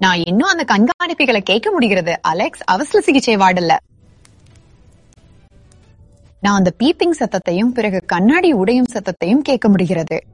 நான் இன்னும் அந்த கண்காணிப்புகளை கேட்க முடிகிறது. அலெக்ஸ், அவசர சிகிச்சை வார்டுல. நான் அந்த பீப்பிங் சத்தத்தையும் பிறகு கண்ணாடி உடையும் சத்தத்தையும் கேட்க முடிகிறது.